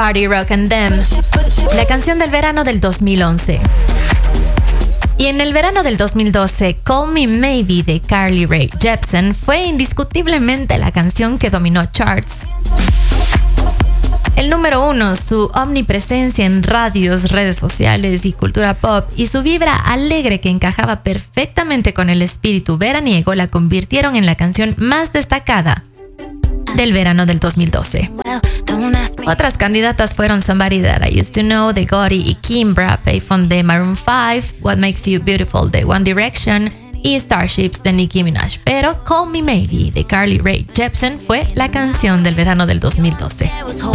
Party Rock and Them, la canción del verano del 2011. Y en el verano del 2012, Call Me Maybe de Carly Rae Jepsen fue indiscutiblemente la canción que dominó charts. El número 1, su omnipresencia en radios, redes sociales y cultura pop y su vibra alegre que encajaba perfectamente con el espíritu veraniego la convirtieron en la canción más destacada del verano del 2012. Otras candidatas fueron Somebody That I Used to Know de Gotti y Kimbra, Payphone de Maroon 5, What Makes You Beautiful de One Direction y Starships de Nicki Minaj. Pero Call Me Maybe de Carly Rae Jepsen fue la canción del verano del 2012.